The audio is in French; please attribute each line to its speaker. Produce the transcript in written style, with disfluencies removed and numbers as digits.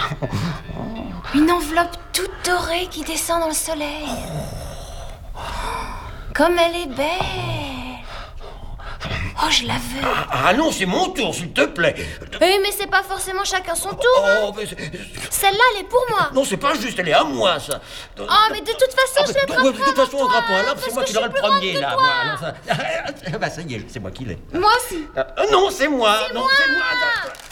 Speaker 1: Une enveloppe toute dorée qui descend dans le soleil. Comme elle est belle. Oh, je la veux.
Speaker 2: Ah non, c'est mon tour, s'il te plaît.
Speaker 1: Oui, mais c'est pas forcément chacun son tour.
Speaker 2: Oh, mais
Speaker 1: Celle-là, elle est pour moi.
Speaker 2: non, c'est pas juste, elle est à moi, ça.
Speaker 1: Oh, mais de toute façon, je l'attraperai.
Speaker 2: De toute façon, on attrape un là, c'est moi qui l'aurai le premier, là.
Speaker 1: Toi.
Speaker 2: Voilà, ça... bah, ça y est, c'est moi qui l'ai.
Speaker 1: Moi aussi.
Speaker 2: Non, c'est moi.
Speaker 1: C'est
Speaker 2: non,
Speaker 1: moi.
Speaker 2: c'est moi.